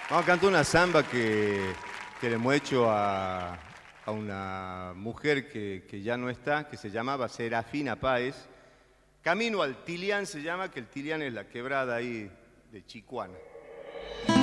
Vamos a cantar una samba que le hemos hecho a una mujer que ya no está, que se llamaba Serafina Páez. Camino al Tilián se llama, que el Tilián es la quebrada ahí de Chicuana.